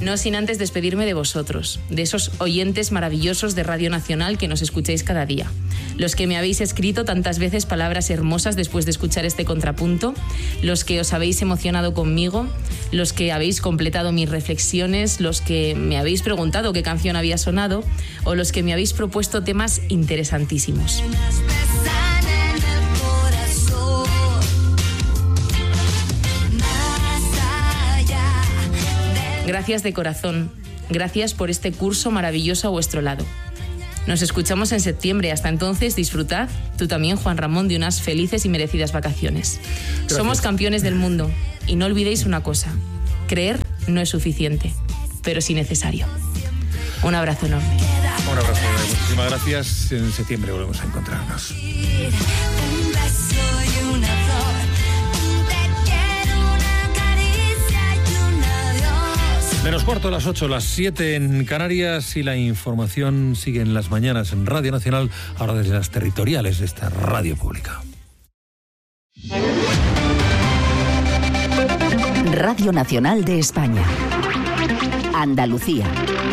No sin antes despedirme de vosotros, de esos oyentes maravillosos de Radio Nacional que nos escucháis cada día. Los que me habéis escrito tantas veces palabras hermosas después de escuchar este contrapunto, los que os habéis emocionado conmigo, los que habéis completado mis reflexiones, los que me habéis preguntado qué canción había sonado o los que me habéis propuesto temas interesantísimos. Gracias de corazón. Gracias por este curso maravilloso a vuestro lado. Nos escuchamos en septiembre. Hasta entonces, disfrutad, tú también, Juan Ramón, de unas felices y merecidas vacaciones. Gracias. Somos campeones del mundo y no olvidéis una cosa. Creer no es suficiente, pero sí necesario. Un abrazo enorme. Un abrazo. Muchísimas gracias. En septiembre volvemos a encontrarnos. Menos cuarto, las 8, las 7 en Canarias, y la información sigue en las mañanas en Radio Nacional, ahora desde las territoriales de esta radio pública. Radio Nacional de España. Andalucía.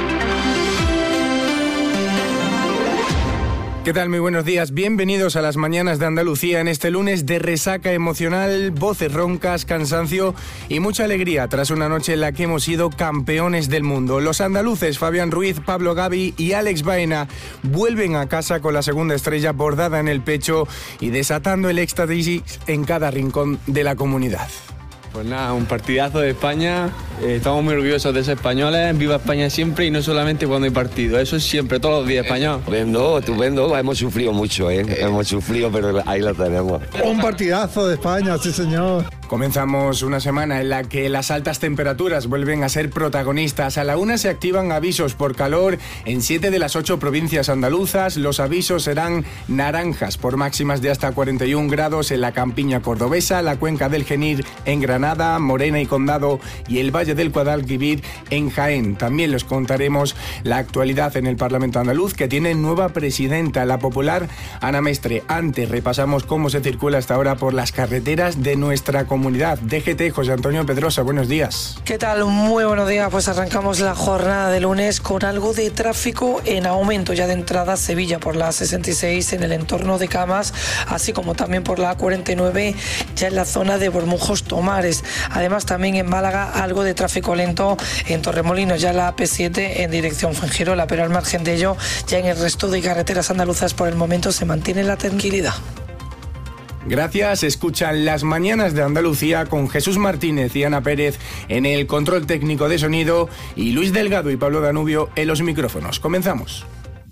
¿Qué tal? Muy buenos días. Bienvenidos a las mañanas de Andalucía en este lunes de resaca emocional, voces roncas, cansancio y mucha alegría tras una noche en la que hemos sido campeones del mundo. Los andaluces Fabián Ruiz, Pablo Gavi y Alex Baena vuelven a casa con la segunda estrella bordada en el pecho y desatando el éxtasis en cada rincón de la comunidad. Pues nada, un partidazo de España, estamos muy orgullosos de ser españoles, viva España siempre y no solamente cuando hay partido, eso es siempre, todos los días español. Estupendo, hemos sufrido mucho, hemos sufrido, pero ahí lo tenemos. Un partidazo de España, sí señor. Comenzamos una semana en la que las altas temperaturas vuelven a ser protagonistas. A la 1 se activan avisos por calor en 7 de las 8 provincias andaluzas. Los avisos serán naranjas por máximas de hasta 41 grados en la campiña cordobesa, la cuenca del Genil en Granada, Morena y Condado y el Valle del Guadalquivir en Jaén. También les contaremos la actualidad en el Parlamento andaluz, que tiene nueva presidenta, la popular Ana Mestre. Antes repasamos cómo se circula hasta ahora por las carreteras de nuestra comunidad. DGT, José Antonio Pedrosa, buenos días. ¿Qué tal? Muy buenos días. Pues arrancamos la jornada de lunes con algo de tráfico en aumento ya de entrada a Sevilla por la 66 en el entorno de Camas, así como también por la 49 ya en la zona de Bormujos Tomares. Además también en Málaga algo de tráfico lento en Torremolinos, ya la AP7 en dirección Fuengirola, pero al margen de ello ya en el resto de carreteras andaluzas por el momento se mantiene la tranquilidad. Gracias, escuchan las mañanas de Andalucía con Jesús Martínez y Ana Pérez en el control técnico de sonido y Luis Delgado y Pablo Danubio en los micrófonos. Comenzamos.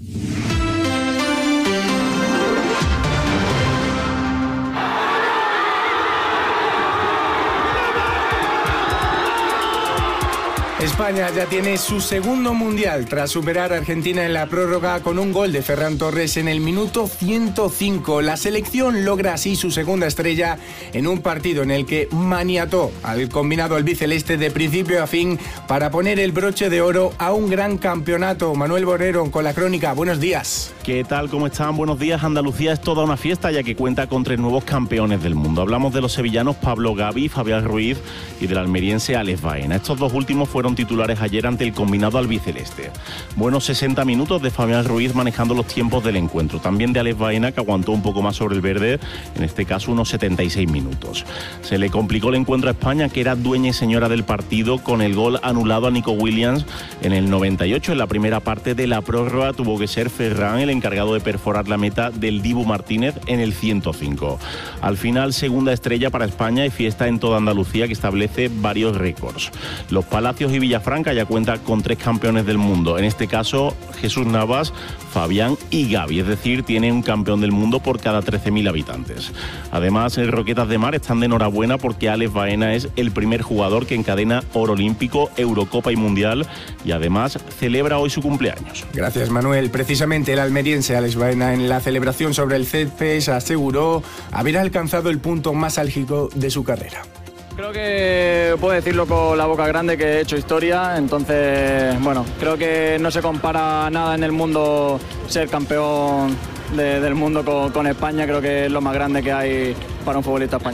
España ya tiene su segundo mundial tras superar a Argentina en la prórroga con un gol de Ferran Torres en el minuto 105. La selección logra así su segunda estrella en un partido en el que maniató al combinado albiceleste de principio a fin para poner el broche de oro a un gran campeonato. Manuel Borrero con la crónica. Buenos días. ¿Qué tal? ¿Cómo están? Buenos días. Andalucía es toda una fiesta ya que cuenta con 3 nuevos campeones del mundo. Hablamos de los sevillanos Pablo Gavi, Fabián Ruiz y del almeriense Alex Baena. Estos dos últimos fueron titulares ayer ante el combinado albiceleste. Buenos 60 minutos de Fabián Ruiz manejando los tiempos del encuentro. También de Alex Baena, que aguantó un poco más sobre el verde, en este caso unos 76 minutos. Se le complicó el encuentro a España, que era dueña y señora del partido, con el gol anulado a Nico Williams en el 98. En la primera parte de la prórroga tuvo que ser Ferran el encargado de perforar la meta del Dibu Martínez en el 105. Al final, segunda estrella para España y fiesta en toda Andalucía que establece varios récords. Los Palacios y Villafranca ya cuenta con 3 campeones del mundo. En este caso, Jesús Navas, Fabián y Gavi. Es decir, tiene un campeón del mundo por cada 13.000 habitantes. Además, en Roquetas de Mar están de enhorabuena porque Alex Baena es el primer jugador que encadena oro olímpico, Eurocopa y Mundial, y además celebra hoy su cumpleaños. Gracias, Manuel. Precisamente el almeriense Alex Baena en la celebración sobre el césped aseguró haber alcanzado el punto más álgido de su carrera. Creo que puedo decirlo con la boca grande que he hecho historia, entonces, bueno, creo que no se compara nada en el mundo ser campeón del mundo con España, creo que es lo más grande que hay para un futbolista español.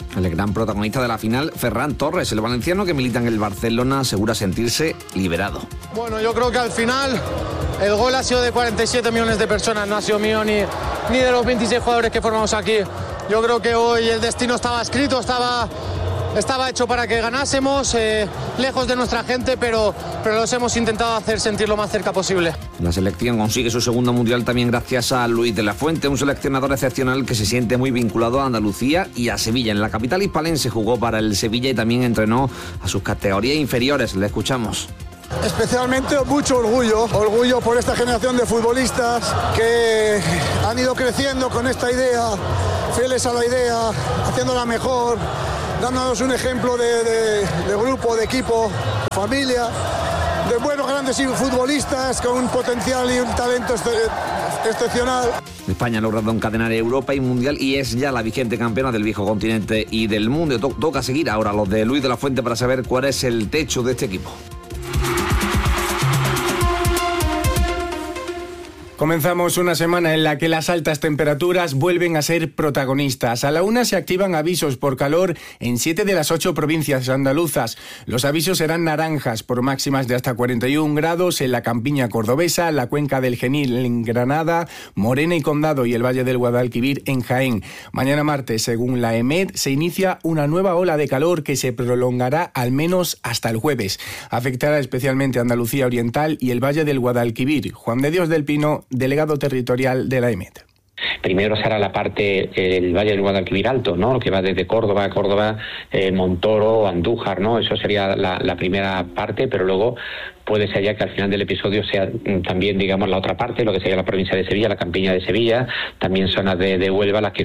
El gran protagonista de la final, Ferran Torres, el valenciano que milita en el Barcelona, asegura sentirse liberado. Bueno, yo creo que al final el gol ha sido de 47 millones de personas, no ha sido mío ni de los 26 jugadores que formamos aquí. Yo creo que hoy el destino estaba escrito, estaba hecho para que ganásemos, lejos de nuestra gente, pero los hemos intentado hacer sentir lo más cerca posible. La selección consigue su segundo mundial también gracias a Luis de la Fuente, un seleccionador excepcional que se siente muy vinculado a Andalucía y a Sevilla. En la capital hispalense jugó para el Sevilla y también entrenó a sus categorías inferiores. Le escuchamos. Especialmente mucho orgullo por esta generación de futbolistas que han ido creciendo con esta idea, fieles a la idea, haciéndola mejor, dándonos un ejemplo de grupo, de equipo, de familia, de buenos grandes futbolistas con un potencial y un talento excepcional. España ha logrado encadenar Europa y Mundial y es ya la vigente campeona del viejo continente y del mundo. Toca seguir ahora los de Luis de la Fuente para saber cuál es el techo de este equipo. Comenzamos una semana en la que las altas temperaturas vuelven a ser protagonistas. A la una se activan avisos por calor en 7 de las 8 provincias andaluzas. Los avisos serán naranjas por máximas de hasta 41 grados en la campiña cordobesa, la cuenca del Genil en Granada, Morena y Condado y el Valle del Guadalquivir en Jaén. Mañana martes, según la EMET, se inicia una nueva ola de calor que se prolongará al menos hasta el jueves. Afectará especialmente a Andalucía Oriental y el Valle del Guadalquivir. Juan de Dios del Pino, delegado territorial de la EMET. Primero será la parte del Valle del Guadalquivir Alto, ¿no? Lo que va desde Córdoba, Montoro, Andújar, ¿no? Eso sería la primera parte, pero luego puede ser ya que al final del episodio sea también, digamos, la otra parte, lo que sería la provincia de Sevilla, la campiña de Sevilla, también zonas de Huelva, las que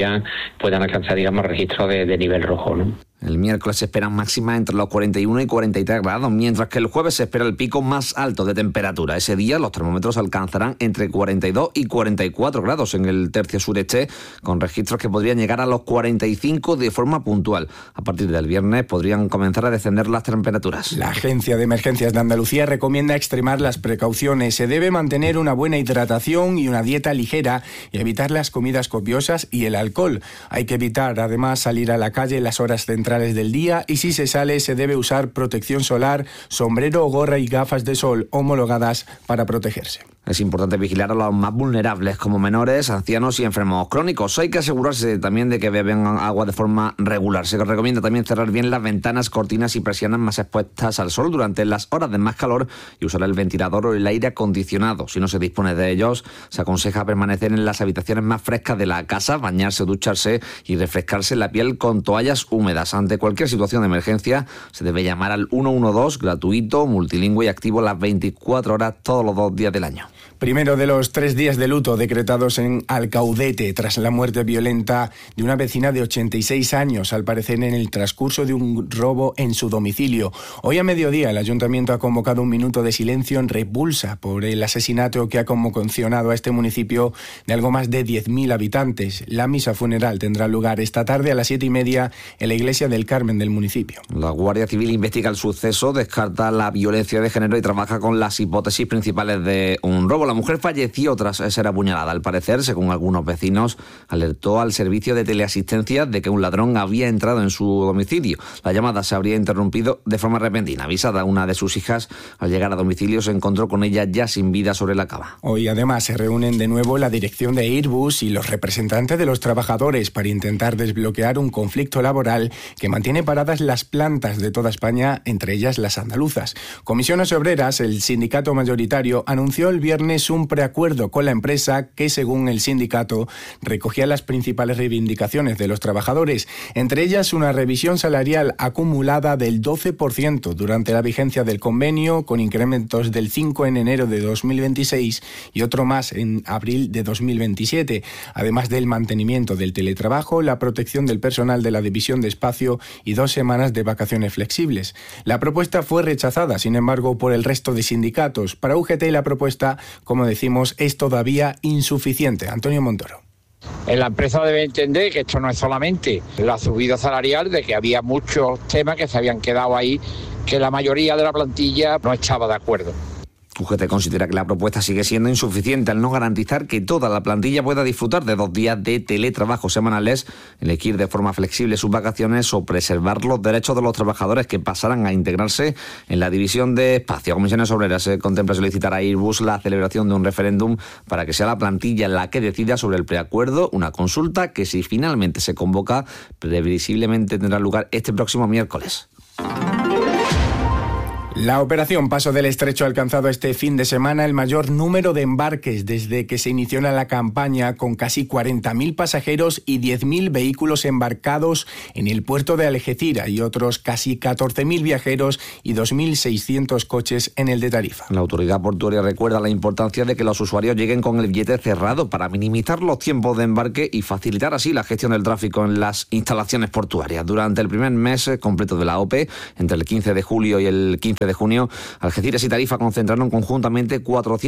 puedan alcanzar, digamos, registros de nivel rojo, ¿no? El miércoles se esperan máximas entre los 41 y 43 grados, mientras que el jueves se espera el pico más alto de temperatura. Ese día los termómetros alcanzarán entre 42 y 44 grados en el tercio sureste, con registros que podrían llegar a los 45 de forma puntual. A partir del viernes podrían comenzar a descender las temperaturas. La Agencia de Emergencias de Andalucía recomienda extremar las precauciones. Se debe mantener una buena hidratación y una dieta ligera y evitar las comidas copiosas y el alcohol. Hay que evitar además salir a la calle en las horas centrales del día y si se sale se debe usar protección solar, sombrero, gorra y gafas de sol homologadas para protegerse. Es importante vigilar a los más vulnerables como menores, ancianos y enfermos crónicos. Hay que asegurarse también de que beben agua de forma regular. Se recomienda también cerrar bien las ventanas, cortinas y persianas más expuestas al sol durante las horas de más calor y usar el ventilador o el aire acondicionado. Si no se dispone de ellos, se aconseja permanecer en las habitaciones más frescas de la casa, bañarse, ducharse y refrescarse la piel con toallas húmedas. Ante cualquier situación de emergencia, se debe llamar al 112, gratuito, multilingüe y activo las 24 horas todos los 2 días del año. Primero de los 3 días de luto decretados en Alcaudete tras la muerte violenta de una vecina de 86 años, al parecer en el transcurso de un robo en su domicilio. Hoy a mediodía el Ayuntamiento ha convocado un minuto de silencio en repulsa por el asesinato que ha conmocionado a este municipio de algo más de 10.000 habitantes. La misa funeral tendrá lugar esta tarde a las 7:30 en la iglesia del Carmen del municipio. La Guardia Civil investiga el suceso, descarta la violencia de género y trabaja con las hipótesis principales de un robo. La mujer falleció tras ser apuñalada. Al parecer, según algunos vecinos, alertó al servicio de teleasistencia de que un ladrón había entrado en su domicilio. La llamada se habría interrumpido de forma repentina. Avisada una de sus hijas, al llegar a domicilio se encontró con ella ya sin vida sobre la cama. Hoy además se reúnen de nuevo la dirección de Airbus y los representantes de los trabajadores para intentar desbloquear un conflicto laboral que mantiene paradas las plantas de toda España, entre ellas las andaluzas. Comisiones Obreras, el sindicato mayoritario, anunció el viernes un preacuerdo con la empresa que, según el sindicato, recogía las principales reivindicaciones de los trabajadores, entre ellas una revisión salarial acumulada del 12% durante la vigencia del convenio, con incrementos del 5% en enero de 2026 y otro más en abril de 2027, además del mantenimiento del teletrabajo, la protección del personal de la división de espacio y 2 semanas de vacaciones flexibles. La propuesta fue rechazada, sin embargo, por el resto de sindicatos. Para UGT la propuesta, como decimos, es todavía insuficiente. Antonio Montoro. La empresa debe entender que esto no es solamente la subida salarial, de que había muchos temas que se habían quedado ahí, que la mayoría de la plantilla no estaba de acuerdo. UGT considera que la propuesta sigue siendo insuficiente al no garantizar que toda la plantilla pueda disfrutar de 2 días de teletrabajo semanales, elegir de forma flexible sus vacaciones o preservar los derechos de los trabajadores que pasarán a integrarse en la división de espacio. Comisiones Obreras contempla solicitar a Airbus la celebración de un referéndum para que sea la plantilla la que decida sobre el preacuerdo, una consulta que, si finalmente se convoca, previsiblemente tendrá lugar este próximo miércoles. La operación Paso del Estrecho ha alcanzado este fin de semana el mayor número de embarques desde que se inició la campaña, con casi 40.000 pasajeros y 10.000 vehículos embarcados en el puerto de Algeciras y otros casi 14.000 viajeros y 2.600 coches en el de Tarifa. La autoridad portuaria recuerda la importancia de que los usuarios lleguen con el billete cerrado para minimizar los tiempos de embarque y facilitar así la gestión del tráfico en las instalaciones portuarias. Durante el primer mes completo de la OPE, entre el 15 de julio y el 15 de junio, Algeciras y Tarifa concentraron conjuntamente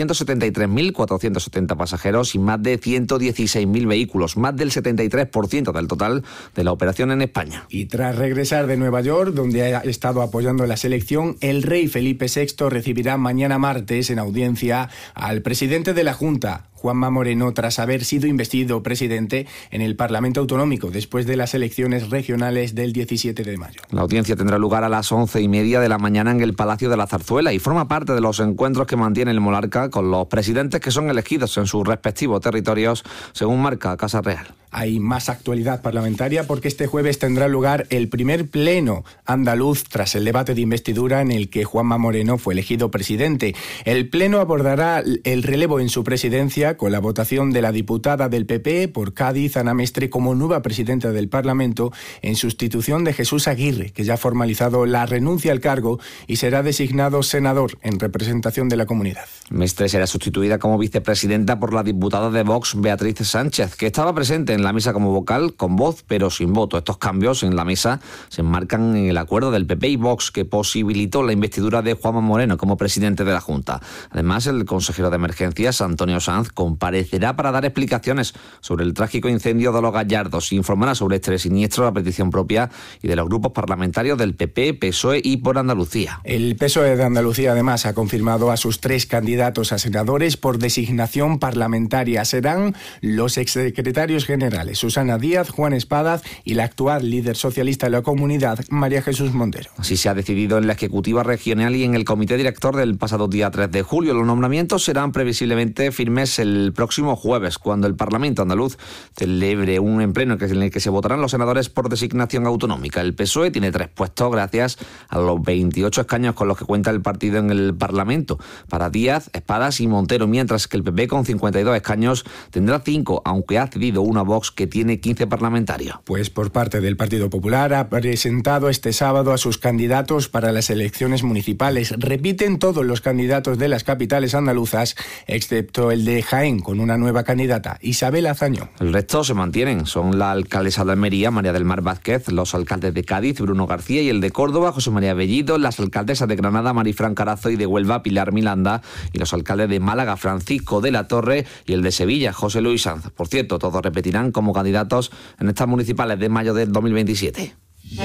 473.470 pasajeros y más de 116.000 vehículos, más del 73% del total de la operación en España. Y tras regresar de Nueva York, donde ha estado apoyando la selección, el rey Felipe VI recibirá mañana martes en audiencia al presidente de la Junta, Juanma Moreno, tras haber sido investido presidente en el Parlamento Autonómico después de las elecciones regionales del 17 de mayo. La audiencia tendrá lugar a las 11:30 de la mañana en el Palacio de la Zarzuela y forma parte de los encuentros que mantiene el monarca con los presidentes que son elegidos en sus respectivos territorios, según marca Casa Real. Hay más actualidad parlamentaria porque este jueves tendrá lugar el primer pleno andaluz tras el debate de investidura en el que Juanma Moreno fue elegido presidente. El pleno abordará el relevo en su presidencia con la votación de la diputada del PP por Cádiz, Ana Mestre, como nueva presidenta del Parlamento en sustitución de Jesús Aguirre, que ya ha formalizado la renuncia al cargo y será designado senador en representación de la comunidad. Mestre será sustituida como vicepresidenta por la diputada de Vox, Beatriz Sánchez, que estaba presente en la mesa como vocal, con voz pero sin voto. Estos cambios en la mesa se enmarcan en el acuerdo del PP y Vox que posibilitó la investidura de Juanma Moreno como presidente de la Junta. Además, el consejero de Emergencias, Antonio Sanz, comparecerá para dar explicaciones sobre el trágico incendio de Los Gallardos y informará sobre este siniestro a petición propia y de los grupos parlamentarios del PP, PSOE y por Andalucía. El PSOE de Andalucía, además, ha confirmado a sus 3 candidatos a senadores por designación parlamentaria. Serán los exsecretarios generales Susana Díaz, Juan Espadas y la actual líder socialista de la comunidad, María Jesús Montero. Así se ha decidido en la Ejecutiva Regional y en el Comité Director del pasado día 3 de julio. Los nombramientos serán previsiblemente firmes el próximo jueves, cuando el Parlamento andaluz celebre un pleno en el que se votarán los senadores por designación autonómica. El PSOE tiene 3 puestos gracias a los 28 escaños con los que cuenta el partido en el Parlamento, para Díaz, Espadas y Montero, mientras que el PP con 52 escaños tendrá 5, aunque ha cedido una Vox que tiene 15 parlamentarios. Pues por parte del Partido Popular ha presentado este sábado a sus candidatos para las elecciones municipales. Repiten todos los candidatos de las capitales andaluzas, excepto el de Jaén, con una nueva candidata, Isabel Azañón. El resto se mantienen. Son la alcaldesa de Almería, María del Mar Vázquez, los alcaldes de Cádiz, Bruno García, y el de Córdoba, José María Bellido, las alcaldesas de Granada, Marifran Carazo, y de Huelva, Pilar Milanda, y los alcaldes de Málaga, Francisco de la Torre, y el de Sevilla, José Luis Sanz. Por cierto, todos repetirán como candidatos en estas municipales de mayo del 2027.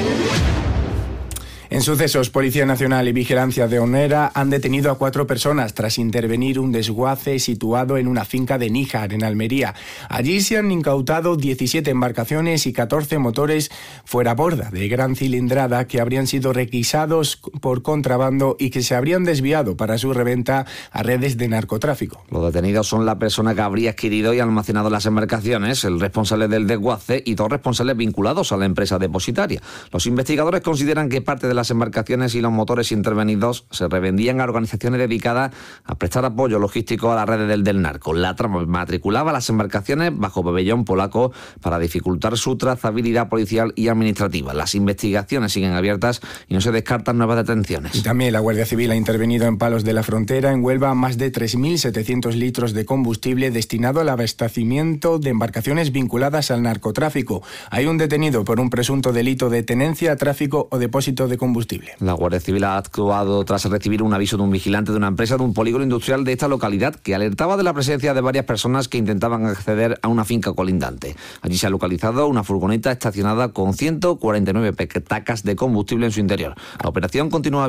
En sucesos, Policía Nacional y Vigilancia de Onera han detenido a 4 personas tras intervenir un desguace situado en una finca de Níjar, en Almería. Allí se han incautado 17 embarcaciones y 14 motores fuera borda de gran cilindrada que habrían sido requisados por contrabando y que se habrían desviado para su reventa a redes de narcotráfico. Los detenidos son la persona que habría adquirido y almacenado las embarcaciones, el responsable del desguace y 2 responsables vinculados a la empresa depositaria. Los investigadores consideran que parte de las embarcaciones y los motores intervenidos se revendían a organizaciones dedicadas a prestar apoyo logístico a las redes del narco. La trama matriculaba las embarcaciones bajo pabellón polaco para dificultar su trazabilidad policial y administrativa. Las investigaciones siguen abiertas y no se descartan nuevas detenciones. Y también la Guardia Civil ha intervenido en Palos de la Frontera, en Huelva, más de 3.700 litros de combustible destinado al abastecimiento de embarcaciones vinculadas al narcotráfico. Hay un detenido por un presunto delito de tenencia, tráfico o depósito de combustible. La Guardia Civil ha actuado tras recibir un aviso de un vigilante de una empresa de un polígono industrial de esta localidad que alertaba de la presencia de varias personas que intentaban acceder a una finca colindante. Allí se ha localizado una furgoneta estacionada con 149 petacas de combustible en su interior. La operación continúa abierta.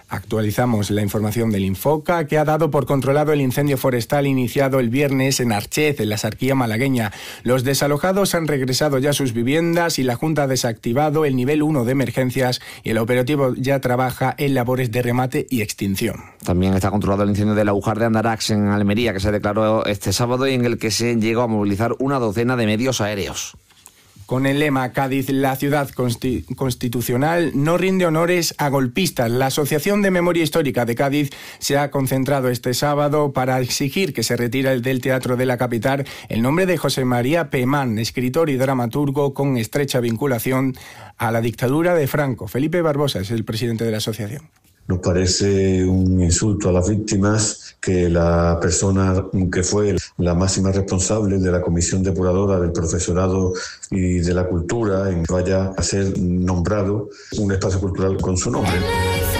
Actualizamos la información del Infoca, que ha dado por controlado el incendio forestal iniciado el viernes en Archez, en la Sarquía malagueña. Los desalojados han regresado ya a sus viviendas y la Junta ha desactivado el nivel 1 de emergencias y el operativo ya trabaja en labores de remate y extinción. También está controlado el incendio de la Ujar de Andarax en Almería, que se declaró este sábado y en el que se llegó a movilizar una docena de medios aéreos. Con el lema Cádiz, la ciudad constitucional, no rinde honores a golpistas. La Asociación de Memoria Histórica de Cádiz se ha concentrado este sábado para exigir que se retire del Teatro de la capital el nombre de José María Pemán, escritor y dramaturgo con estrecha vinculación a la dictadura de Franco. Felipe Barbosa es el presidente de la asociación. Nos parece un insulto a las víctimas que la persona que fue la máxima responsable de la comisión depuradora del profesorado y de la cultura vaya a ser nombrado un espacio cultural con su nombre.